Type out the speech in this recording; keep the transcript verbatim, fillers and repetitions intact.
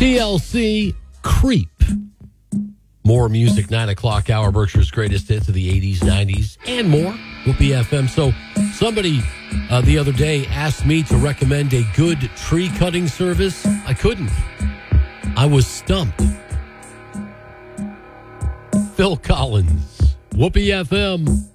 T L C, Creep. More music, nine o'clock hour, Berkshire's greatest hits of the eighties, nineties, and more. Whoopee F M. So somebody uh, the other day asked me to recommend a good tree cutting service. I couldn't. I was stumped. Phil Collins, Whoopee F M.